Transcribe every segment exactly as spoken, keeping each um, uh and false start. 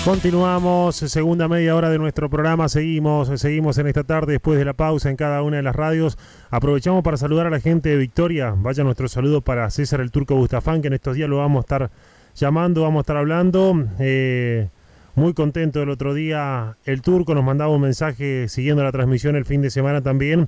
Continuamos, segunda media hora de nuestro programa, seguimos, seguimos en esta tarde después de la pausa en cada una de las radios. Aprovechamos para saludar a la gente de Victoria. Vaya nuestro saludo para César el Turco Bustafán, que en estos días lo vamos a estar llamando, vamos a estar hablando. Eh, muy contento el otro día, el Turco nos mandaba un mensaje siguiendo la transmisión el fin de semana también.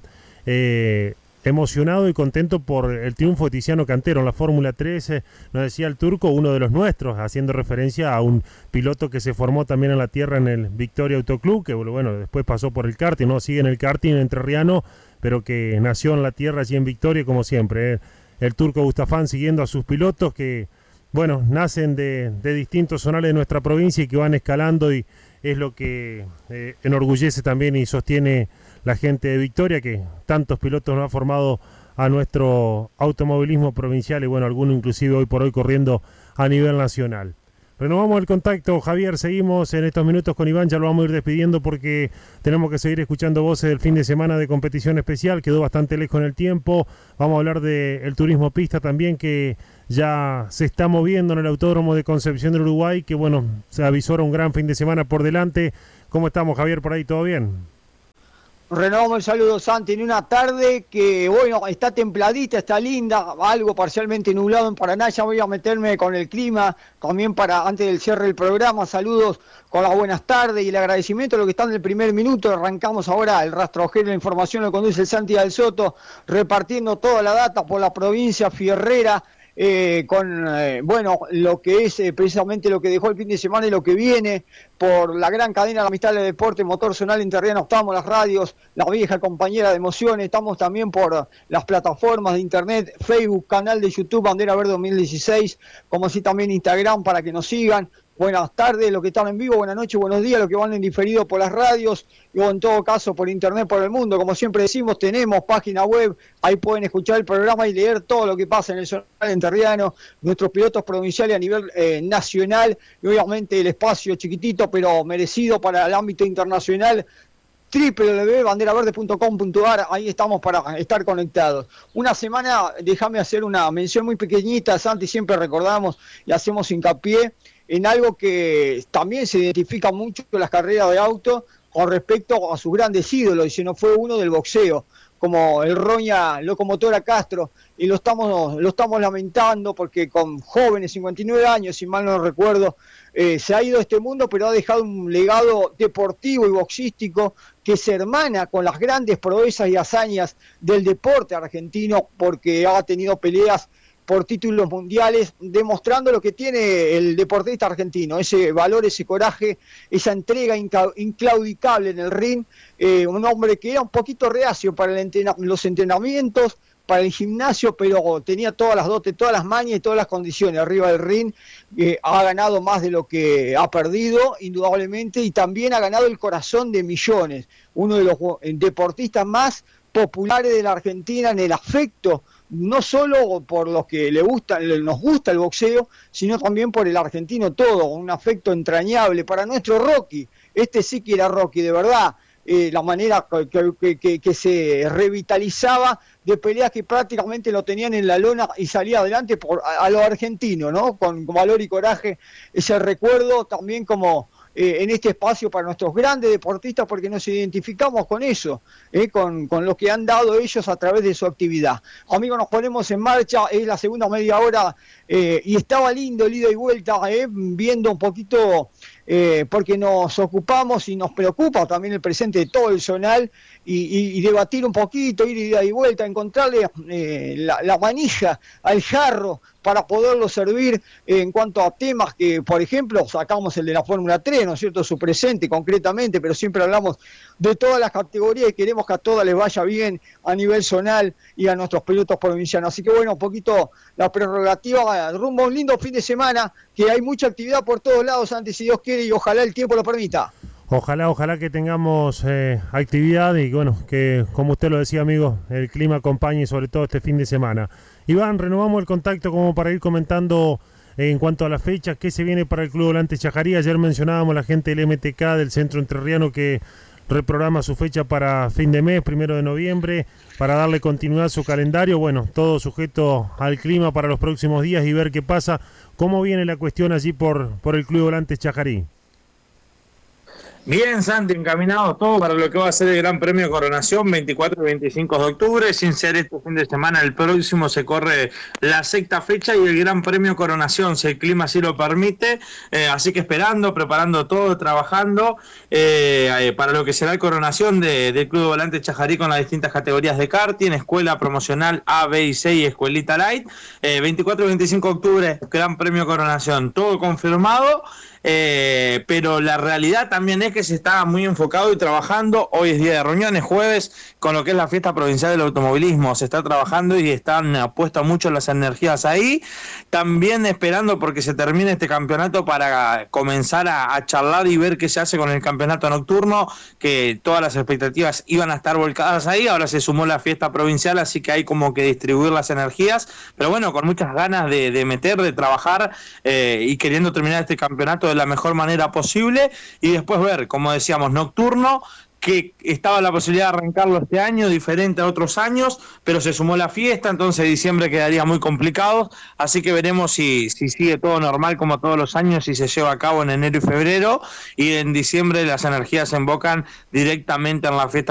Eh, Emocionado y contento por el triunfo de Tiziano Cantero en la Fórmula tres, eh, nos decía el Turco, uno de los nuestros, haciendo referencia a un piloto que se formó también en la tierra en el Victoria Autoclub, que bueno, después pasó por el karting, no sigue en el karting entrerriano, pero que nació en la tierra allí en Victoria, como siempre. Eh, el Turco Bustafán siguiendo a sus pilotos que, bueno, nacen de, de distintos zonales de nuestra provincia y que van escalando, y es lo que eh, enorgullece también y sostiene la gente de Victoria, que tantos pilotos nos ha formado a nuestro automovilismo provincial y bueno, algunos inclusive hoy por hoy corriendo a nivel nacional. Renovamos el contacto, Javier, seguimos en estos minutos con Iván, ya lo vamos a ir despidiendo porque tenemos que seguir escuchando voces del fin de semana de competición especial, quedó bastante lejos en el tiempo. Vamos a hablar del turismo pista también, que ya se está moviendo en el Autódromo de Concepción del Uruguay, que bueno, se avisora un gran fin de semana por delante. ¿Cómo estamos, Javier, por ahí? ¿Todo bien? Renovamos el saludo, Santi, en una tarde que, bueno, está templadita, está linda, algo parcialmente nublado en Paraná. Ya voy a meterme con el clima también para antes del cierre del programa. Saludos con las buenas tardes y el agradecimiento a los que están en el primer minuto. Arrancamos ahora el rastrojero de la información, lo conduce el Santi del Soto, repartiendo toda la data por la provincia fierrera. Eh, con, eh, bueno, lo que es eh, precisamente lo que dejó el fin de semana y lo que viene por la gran cadena de la amistad del deporte, Motor Zonal Entrerriano. Estamos las radios, la vieja compañera de emociones, estamos también por las plataformas de internet, Facebook, canal de YouTube Bandera Verde dos mil dieciséis, como así también Instagram para que nos sigan. Buenas tardes, los que están en vivo, buenas noches, buenos días, los que van en diferido por las radios o en todo caso por internet, por el mundo. Como siempre decimos, tenemos página web, ahí pueden escuchar el programa y leer todo lo que pasa en el zonal entrerriano, nuestros pilotos provinciales a nivel eh, nacional y obviamente el espacio chiquitito pero merecido para el ámbito internacional, doble u doble u doble u punto bandera verde punto com punto a r, ahí estamos para estar conectados. Una semana, déjame hacer una mención muy pequeñita, Santi, siempre recordamos y hacemos hincapié en algo que también se identifica mucho en las carreras de auto con respecto a sus grandes ídolos, y si no fue uno del boxeo, como el Roña Locomotora Castro, y lo estamos, lo estamos lamentando porque con jóvenes, cincuenta y nueve años, si mal no recuerdo, eh, se ha ido de este mundo, pero ha dejado un legado deportivo y boxístico que se hermana con las grandes proezas y hazañas del deporte argentino, porque ha tenido peleas por títulos mundiales, demostrando lo que tiene el deportista argentino, ese valor, ese coraje, esa entrega inclaudicable en el ring, eh, un hombre que era un poquito reacio para el entrena- los entrenamientos, para el gimnasio, pero tenía todas las dotes, todas las mañas y todas las condiciones arriba del ring. Eh, ha ganado más de lo que ha perdido, indudablemente, y también ha ganado el corazón de millones, uno de los deportistas más populares de la Argentina en el afecto, no solo por los que le gusta, nos gusta el boxeo, sino también por el argentino todo, un afecto entrañable para nuestro Rocky. Este sí que era Rocky, de verdad, eh, la manera que, que, que, que se revitalizaba de peleas que prácticamente lo tenían en la lona y salía adelante por, a, a lo argentino, ¿no? Con, con valor y coraje, ese recuerdo también como eh, en este espacio para nuestros grandes deportistas, porque nos identificamos con eso, eh, con, con lo que han dado ellos a través de su actividad. Amigos, nos ponemos en marcha, es la segunda media hora eh, y estaba lindo el ida y vuelta, eh, viendo un poquito, eh, porque nos ocupamos y nos preocupa también el presente de todo el zonal, y, y, y debatir un poquito, ir ida y vuelta, encontrarle eh, la, la manija al jarro para poderlo servir eh, en cuanto a temas que, por ejemplo, sacamos el de la Fórmula tres, ¿no es cierto?, su presente concretamente, pero siempre hablamos de todas las categorías y queremos que a todas les vaya bien a nivel zonal y a nuestros pilotos provincianos. Así que bueno, un poquito la prerrogativa, rumbo a un lindo fin de semana, que hay mucha actividad por todos lados, antes, si Dios quiere, y ojalá el tiempo lo permita. Ojalá, ojalá que tengamos eh, actividad y bueno, que como usted lo decía, amigo, el clima acompañe sobre todo este fin de semana. Iván, renovamos el contacto como para ir comentando eh, en cuanto a las fechas, qué se viene para el Club Volante Chajarí. Ayer mencionábamos la gente del M T K, del Centro Entrerriano, que reprograma su fecha para fin de mes, primero de noviembre, para darle continuidad a su calendario. Bueno, todo sujeto al clima para los próximos días y ver qué pasa. ¿Cómo viene la cuestión allí por, por el Club Volante Chajarí? Bien, Santi, encaminado todo para lo que va a ser el Gran Premio Coronación, veinticuatro y veinticinco de octubre. Sin ser este fin de semana, el próximo se corre la sexta fecha y el Gran Premio Coronación, si el clima así lo permite. Eh, así que esperando, preparando todo, trabajando eh, eh, para lo que será el Coronación de, del Club de Volante Chajarí con las distintas categorías de karting, escuela promocional A, B y C y escuelita light. Eh, veinticuatro y veinticinco de octubre, Gran Premio Coronación, todo confirmado. Eh, pero la realidad también es que se está muy enfocado y trabajando. Hoy es día de reuniones, jueves, con lo que es la fiesta provincial del automovilismo. Se está trabajando y están puestas mucho las energías ahí. También esperando porque se termine este campeonato para comenzar a, a charlar y ver qué se hace con el campeonato nocturno, que todas las expectativas iban a estar volcadas ahí. Ahora se sumó la fiesta provincial, así que hay como que distribuir las energías. Pero bueno, con muchas ganas de, de meter, de trabajar eh, y queriendo terminar este campeonato de la mejor manera posible y después ver, como decíamos, nocturno, que estaba la posibilidad de arrancarlo este año, diferente a otros años, pero se sumó la fiesta, entonces diciembre quedaría muy complicado, así que veremos si, si sigue todo normal como todos los años y se lleva a cabo en enero y febrero, y en diciembre las energías se invocan directamente en la fiesta